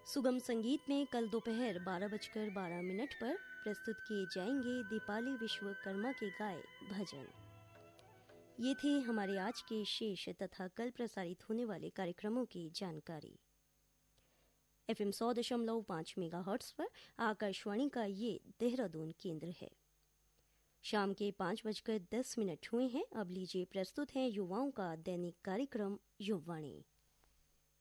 सुगम संगीत में कल दोपहर 12:12 पर प्रस्तुत किए जाएंगे दीपाली विश्वकर्मा के गाए भजन। ये थे हमारे आज के शेष तथा कल प्रसारित होने वाले कार्यक्रमों की जानकारी। FM 100.5 मेगाहर्ट्ज पर आकाशवाणी का ये देहरादून केंद्र है। शाम के 5:10 हुए हैं। अब लीजिए प्रस्तुत है युवाओं का दैनिक कार्यक्रम युववाणी।